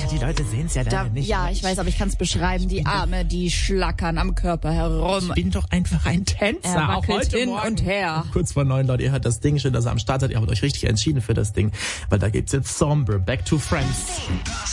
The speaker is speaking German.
die Leute sehen es ja leider nicht. Ja, ich weiß, aber ich kann es beschreiben. Die Arme, die schlackern am Körper herum. Ich bin doch einfach ein Tänzer. Er auch wackelt heute hin Morgen. und her. Kurz vor 9, Leute, ihr hört das Ding. Schön, dass ihr am Start seid. Ihr habt euch richtig entschieden für das Ding. Weil da gibt's jetzt Sombre, Back to Friends.